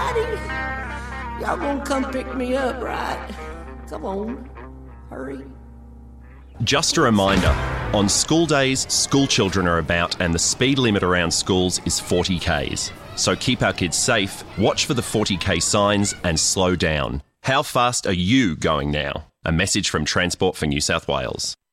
Daddy, y'all gonna come pick me up, right? Come on, hurry. Just a reminder, on school days, school children are about and the speed limit around schools is 40 k's. So keep our kids safe, watch for the 40k signs and slow down. How fast are you going now? A message from Transport for New South Wales.